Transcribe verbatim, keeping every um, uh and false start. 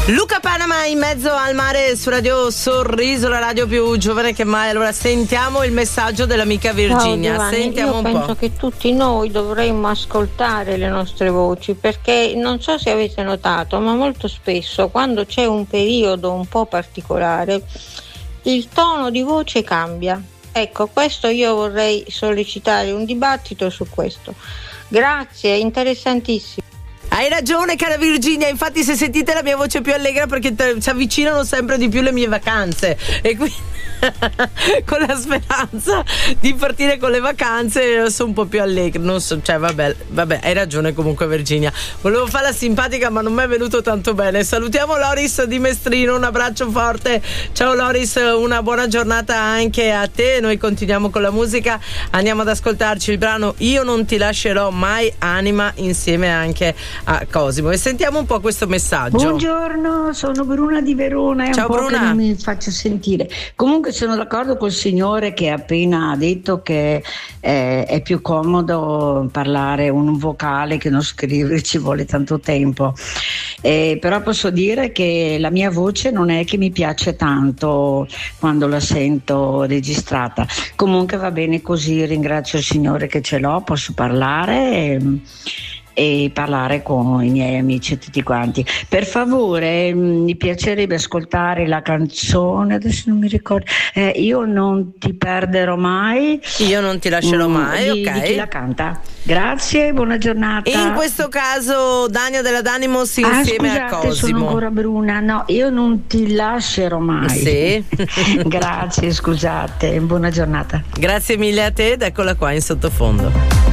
Luca Panama in mezzo al mare su Radio Sorriso, la radio più giovane che mai. Allora sentiamo il messaggio dell'amica Virginia. Ciao, Giovanni, Sentiamo io un penso po'. che tutti noi dovremmo ascoltare le nostre voci, perché non so se avete notato, ma molto spesso quando c'è un periodo un po' particolare il tono di voce cambia. Ecco, questo io vorrei sollecitare un dibattito su questo. Grazie, interessantissimo. Hai ragione, cara Virginia, infatti se sentite la mia voce più allegra perché t- si avvicinano sempre di più le mie vacanze e quindi con la speranza di partire con le vacanze sono un po' più allegra, non so, cioè vabbè, vabbè, hai ragione comunque Virginia, volevo farla simpatica ma non mi è venuto tanto bene. Salutiamo Loris di Mestrino, un abbraccio forte, ciao Loris, una buona giornata anche a te. Noi continuiamo con la musica, andiamo ad ascoltarci il brano Io non ti lascerò mai, Anima, insieme anche a Cosimo, e sentiamo un po' questo messaggio. Buongiorno, sono Bruna di Verona, è ciao un po' Bruna. che non mi faccio sentire. Comunque sono d'accordo col signore che appena ha detto che eh, è più comodo parlare un vocale che non scrivere, ci vuole tanto tempo. Eh, però posso dire che la mia voce non è che mi piace tanto quando la sento registrata. Comunque va bene così, ringrazio il signore che ce l'ho, posso parlare e, e parlare con i miei amici e tutti quanti. Per favore, mi piacerebbe ascoltare la canzone, adesso non mi ricordo, eh, Io non ti perderò mai. Io non ti lascerò mai, di, ok. Di chi la canta? Grazie, buona giornata. In questo caso Dania della Danimos insieme ah, scusate, a Cosimo. Sono ancora Bruna, no, io non ti lascerò mai. Sì. Grazie, scusate, buona giornata. Grazie mille a te ed eccola qua in sottofondo.